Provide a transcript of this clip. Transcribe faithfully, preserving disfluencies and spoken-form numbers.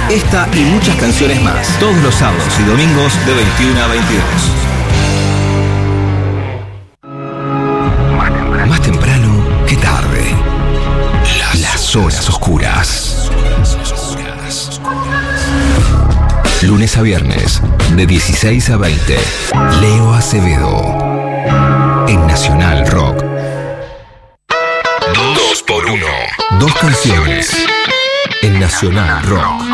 Esta y muchas canciones más, todos los sábados y domingos de veintiuno a veintidós. Más temprano que tarde. Las, Las horas oscuras. Lunes a viernes, de dieciséis a veinte. Leo Acevedo. En Nacional Rock. Dos por uno. Dos canciones. En Nacional Rock.